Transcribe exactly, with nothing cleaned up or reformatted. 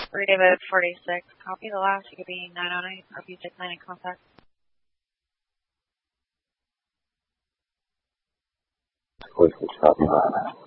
three David forty-six, copy the last, you could be nine oh nine, R P six nine in contact. forty-six, copy.